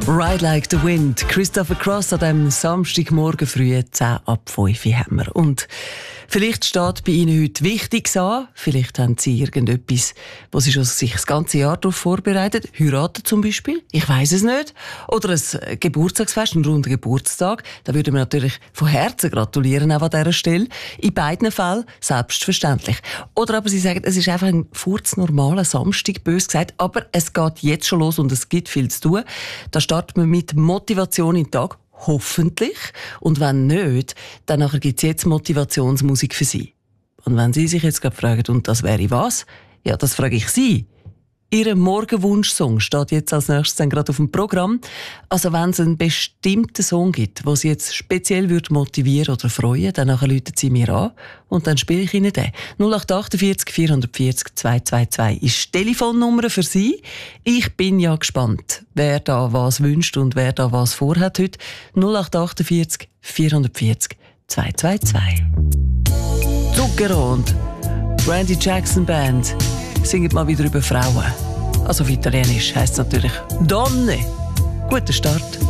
Ride Like the Wind, Christopher Cross an diesem Samstagmorgen früh 10 ab 5 haben wir. Und vielleicht steht bei Ihnen heute Wichtiges an. Vielleicht haben Sie irgendetwas, wo Sie sich das ganze Jahr darauf vorbereiten. Heiraten zum Beispiel. Ich weiss es nicht. Oder ein Geburtstagsfest, einen runden Geburtstag. Da würden wir natürlich von Herzen gratulieren, auch an dieser Stelle. In beiden Fällen selbstverständlich. Oder aber Sie sagen, es ist einfach ein furznormaler Samstag, bös gesagt. Aber es geht jetzt schon los und es gibt viel zu tun. Da starten wir mit Motivation in den Tag. Hoffentlich. Und wenn nicht, dann gibt es jetzt Motivationsmusik für Sie. Und wenn Sie sich jetzt gerade fragen, und das wäre was? Ja, das frage ich Sie. Ihr Morgenwunsch-Song steht jetzt als nächstes dann gerade auf dem Programm. Also wenn es einen bestimmten Song gibt, der Sie jetzt speziell motivieren oder freuen, dann rufen Sie mir an und dann spiele ich Ihnen den. 0848 440 222 ist die Telefonnummer für Sie. Ich bin ja gespannt, wer da was wünscht und wer da was vorhat heute. 0848 440 222. Zucchero und Randy Jackson Band singen mal wieder über Frauen. Also auf Italienisch heisst es natürlich Donne. Guter Start.